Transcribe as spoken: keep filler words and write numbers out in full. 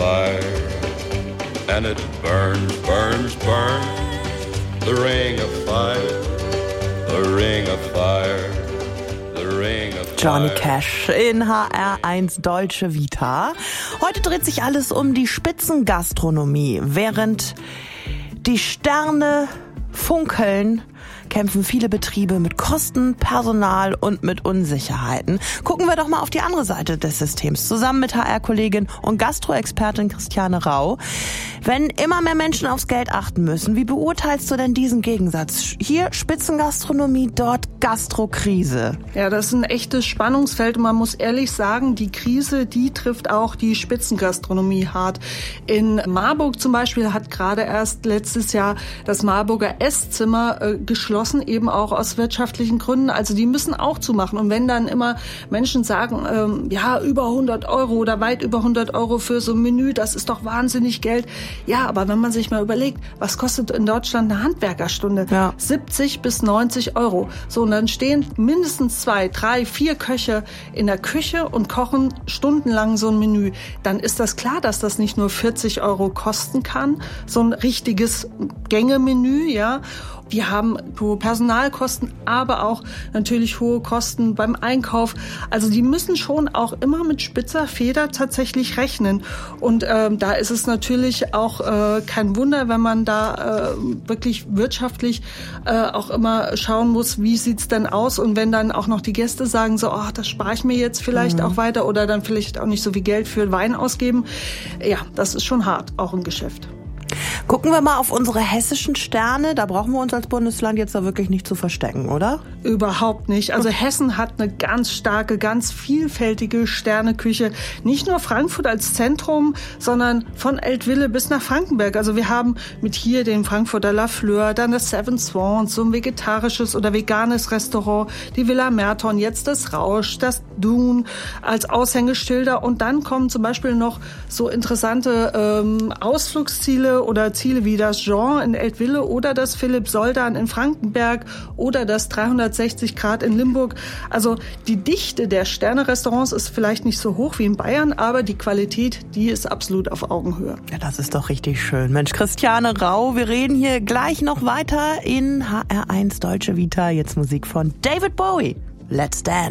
fire, and it burns, burns, burns. The ring of fire, the ring of fire, the ring of fire. Johnny Cash in H R eins Deutsche Vita. Heute dreht sich alles um die Spitzengastronomie. Während die Sterne funkeln, kämpfen viele Betriebe mit Kosten, Personal und mit Unsicherheiten. Gucken wir doch mal auf die andere Seite des Systems, zusammen mit H R-Kollegin und Gastroexpertin Christiane Rau. Wenn immer mehr Menschen aufs Geld achten müssen, wie beurteilst du denn diesen Gegensatz? Hier Spitzengastronomie, dort Gastrokrise. Ja, das ist ein echtes Spannungsfeld und man muss ehrlich sagen, die Krise, die trifft auch die Spitzengastronomie hart. In Marburg zum Beispiel hat gerade erst letztes Jahr das Marburger Esszimmer äh, geschlossen, eben auch aus wirtschaftlichen Gründen. Also die müssen auch zumachen. Und wenn dann immer Menschen sagen, ähm, ja, über hundert Euro oder weit über hundert Euro für so ein Menü, das ist doch wahnsinnig Geld. Ja, aber wenn man sich mal überlegt, was kostet in Deutschland eine Handwerkerstunde? Ja. siebzig bis neunzig Euro. So, und dann stehen mindestens zwei, drei, vier Köche in der Küche und kochen stundenlang so ein Menü. Dann ist das klar, dass das nicht nur vierzig Euro kosten kann, so ein richtiges Gängemenü, ja. Wir haben hohe Personalkosten, aber auch natürlich hohe Kosten beim Einkauf. Also die müssen schon auch immer mit spitzer Feder tatsächlich rechnen. Und ähm, da ist es natürlich auch äh, kein Wunder, wenn man da äh, wirklich wirtschaftlich äh, auch immer schauen muss, wie sieht's denn aus? Und wenn dann auch noch die Gäste sagen, so, oh, das spare ich mir jetzt vielleicht mhm. auch weiter oder dann vielleicht auch nicht so viel Geld für Wein ausgeben. Ja, das ist schon hart, auch im Geschäft. Gucken wir mal auf unsere hessischen Sterne. Da brauchen wir uns als Bundesland jetzt da wirklich nicht zu verstecken, oder? Überhaupt nicht. Also Hessen hat eine ganz starke, ganz vielfältige Sterneküche. Nicht nur Frankfurt als Zentrum, sondern von Eltville bis nach Frankenberg. Also wir haben mit hier den Frankfurter La Fleur, dann das Seven Swans, so ein vegetarisches oder veganes Restaurant, die Villa Merton, jetzt das Rausch, das Dune als Aushängeschilder. Und dann kommen zum Beispiel noch so interessante ähm, Ausflugsziele oder Ziele wie das Jean in Eltville oder das Philipp Soldan in Frankenberg oder das dreihundertsechzig Grad in Limburg. Also die Dichte der Sterne-Restaurants ist vielleicht nicht so hoch wie in Bayern, aber die Qualität, die ist absolut auf Augenhöhe. Ja, das ist doch richtig schön. Mensch, Christiane Rau, wir reden hier gleich noch weiter in H R eins Deutsche Vita. Jetzt Musik von David Bowie. Let's Dance.